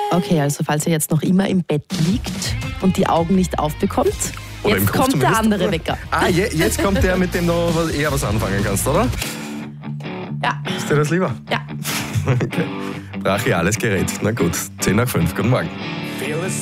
Okay, also falls ihr jetzt noch immer im Bett liegt und die Augen nicht aufbekommt, Oder im jetzt Kopf kommt der zumindest. andere Wecker. Jetzt kommt der, mit dem du eher was anfangen kannst, oder? Ja. Ist dir das lieber? Ja. Okay. Brachiales Gerät. Na gut, 10 nach 5. Guten Morgen.